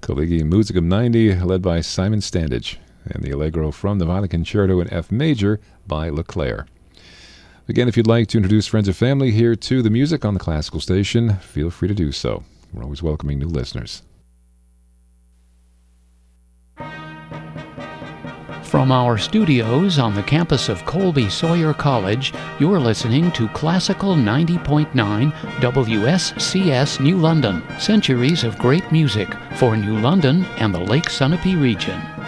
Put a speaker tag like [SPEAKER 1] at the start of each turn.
[SPEAKER 1] Colleghi Musicum 90, led by Simon Standage, and the Allegro from the Violin Concerto in F major by Leclerc. Again, if you'd like to introduce friends or family here to the music on the classical station, feel free to do so. We're always welcoming new listeners.
[SPEAKER 2] From our studios on the campus of Colby Sawyer College, you're listening to Classical 90.9 WSCS New London, centuries of great music for New London and the Lake Sunapee region.